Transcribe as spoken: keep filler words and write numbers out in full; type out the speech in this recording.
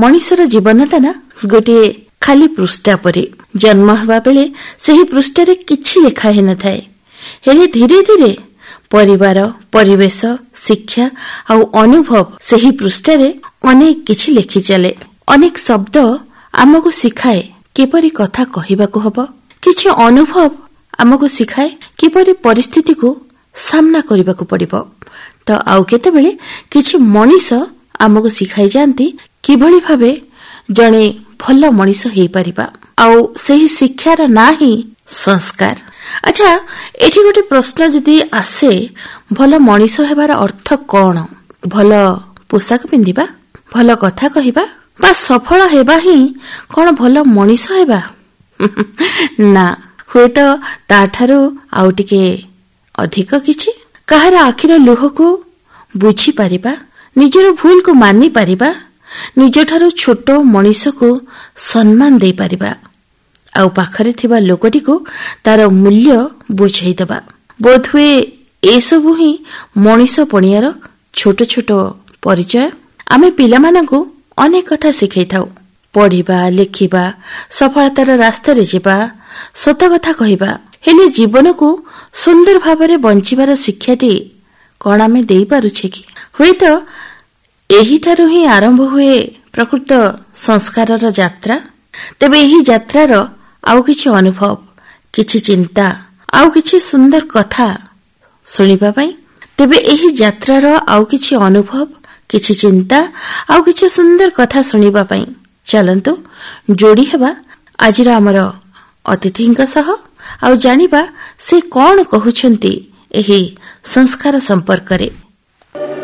ମଣିଷର ଜୀବନଟା ନା ଗୋଟିଏ ଖାଲି ପୃଷ୍ଠା ପରି। ଜନ୍ମ ହେବା ବେଳେ ସେହି ପୃଷ୍ଠାରେ କିଛି ଲେଖା ହୋଇନଥାଏ, ହେଲେ ଧୀରେ ଧୀରେ ପରିବାର, ପରିବେଶ, ଶିକ୍ଷା ଆଉ ଅନୁଭବ ସେହି ପୃଷ୍ଠାରେ ଅନେକ କିଛି ଲେଖି ଚାଲେ। ଅନେକ ଶବ୍ଦ ଆମକୁ ଶିଖାଏ କିପରି କଥା କହିବାକୁ ହବ, କିଛି ଅନୁଭବ ଆମକୁ ଶିଖାଏ କିପରି ପରିସ୍ଥିତିକୁ ସାମ୍ନା କରିବାକୁ ପଡ଼ିବ, ତ ଆଉ କେତେବେଳେ କିଛି ମଣିଷ ଆମକୁ ଶିଖାଇ ଯାଆନ୍ତି କିଭଳି ଭାବେ ଜଣେ ଭଲ ମଣିଷ ହେଇପାରିବା। ଆଉ ସେହି ଶିକ୍ଷାର ନାଁ ହିଁ ସଂସ୍କାର। ଆଚ୍ଛା, ଏଠି ଗୋଟେ ପ୍ରଶ୍ନ ଯଦି ଆସେ, ଭଲ ମଣିଷ ହେବାର ଅର୍ଥ କଣ? ଭଲ ପୋଷାକ ପିନ୍ଧିବା, ଭଲ କଥା କହିବା ବା ସଫଳ ହେବା ହିଁ କଣ ଭଲ ମଣିଷ ହେବା? ନା, ହୁଏତ ତାଠାରୁ ଆଉ ଟିକେ ଅଧିକ କିଛି। କାହାର ଆଖିର ଲୁହକୁ ବୁଝିପାରିବା, ନିଜର ଭୁଲକୁ ମାନିପାରିବା, ନିଜଠାରୁ ଛୋଟ ମଣିଷକୁ ସମ୍ମାନ ଦେଇପାରିବା, ଆଉ ପାଖରେ ଥିବା ଲୋକଟିକୁ ତାର ମୂଲ୍ୟ ବୁଝାଇଦେବା। ବୋଧହୁଏ ଏସବୁ ହିଁ ମଣିଷ ପଣିଆର ଛୋଟ ଛୋଟ ପରିଚୟ। ଆମେ ପିଲାମାନଙ୍କୁ ଅନେକ କଥା ଶିଖାଇଥାଉ, ପଢ଼ିବା, ଲେଖିବା, ସଫଳତାର ରାସ୍ତାରେ ଯିବା, ସତ କଥା କହିବା, ହେଲେ ଜୀବନକୁ ସୁନ୍ଦର ଭାବରେ ବଞ୍ଚିବାର ଶିକ୍ଷାଟି କଣ ଆମେ ଦେଇପାରୁଛେ କି? ହୁଏତ ଏହିଠାରୁ ହିଁ ଆରମ୍ଭ ହୁଏ ପ୍ରକୃତ ସଂସ୍କାରର ଯାତ୍ରା। ତେବେ ଏହି ଯାତ୍ରାର ଆଉ କିଛି ଅନୁଭବ, କିଛି ଚିନ୍ତା, ଆଉ କିଛି ସୁନ୍ଦର କଥା ଶୁଣିବା ପାଇଁ ତେବେ ଏହି ଯାତ୍ରାର ଆଉ କିଛି ଅନୁଭବ, କିଛି ଚିନ୍ତା, ଆଉ କିଛି ସୁନ୍ଦର କଥା ଶୁଣିବା ପାଇଁ ଚାଲନ୍ତୁ ଯୋଡ଼ି ହେବା ଆଜିର ଆମର ଅତିଥିଙ୍କ ସହ, ଆଉ ଜାଣିବା ସେ କଣ କହୁଛନ୍ତି ଏହି ସଂସ୍କାର ସମ୍ପର୍କରେ।